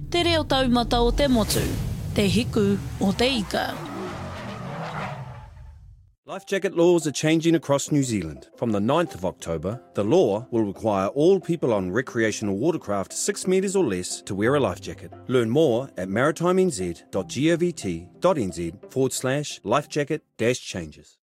Te reo taumata o te motu, te hiku o te ika. Life jacket laws are changing across New Zealand. From the 9th of October, the law will require all people on recreational watercraft 6 metres or less to wear a life jacket. Learn more at maritimez.govt.nz/lifejacket-changes.